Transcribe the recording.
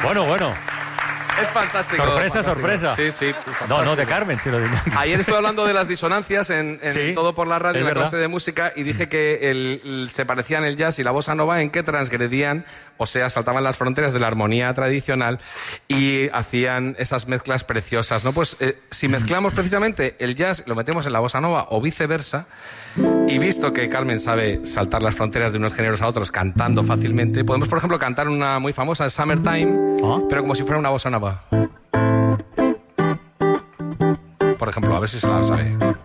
Bueno. Es fantástico. Sorpresa. Sí. No, de Carmen, sí lo digo. Ayer estuve hablando de las disonancias en Sí, Todo por la Radio, en la verdad. clase de música, y dije que se parecían el jazz y la bossa nova en que transgredían, o sea, saltaban las fronteras de la armonía tradicional y hacían esas mezclas preciosas, ¿no? Pues si mezclamos precisamente el jazz, lo metemos en la bossa nova o viceversa, y visto que Carmen sabe saltar las fronteras de unos géneros a otros cantando fácilmente, podemos, por ejemplo, cantar una muy famosa, Summertime, pero como si fuera una bossa nova. Por ejemplo, a ver si se la sabe.